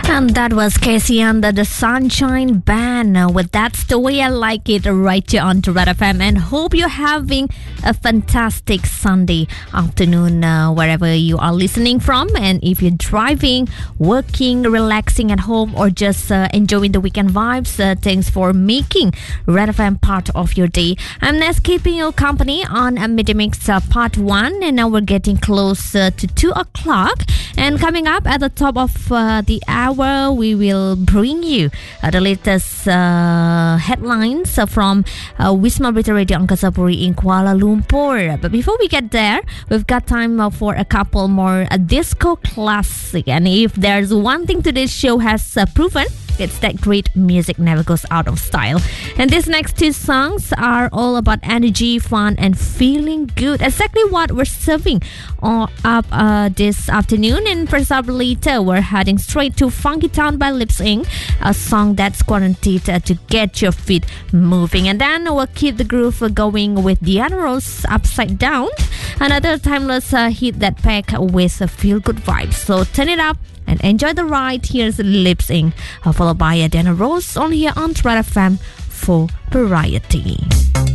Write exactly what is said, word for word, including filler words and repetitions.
And that was Casey under the Sunshine Band uh, with That's the Way I Like It right here on Red F M. And hope you're having a fantastic Sunday afternoon uh, wherever you are listening from. And if you're driving, working, relaxing at home, or just uh, enjoying the weekend vibes, uh, thanks for making Red F M part of your day. I'm Ness, keeping you company on uh, Midday Mix uh, part one. And now we're getting close uh, to two o'clock. And coming up at the top of uh, the hour, we will bring you uh, the latest uh, headlines uh, from uh, Wisma Berita Radio Angkasa Puri in Kuala Lumpur. But before we get there, we've got time uh, for a couple more uh, disco classic. And if there's one thing today's show has uh, proven, it's that great music never goes out of style. And these next two songs are all about energy, fun, and feeling good. Exactly what we're serving uh, up uh, this afternoon. And first up later, we're heading straight to Funky Town by Lips Incorporated, a song that's guaranteed uh, to get your feet moving. And then we'll keep the groove going with Diana Ross, Upside Down, another timeless uh, hit that pack with a feel-good vibe. So turn it up and enjoy the ride. Here's Lips Incorporated, uh, followed by Diana Ross on here on Red F M for variety.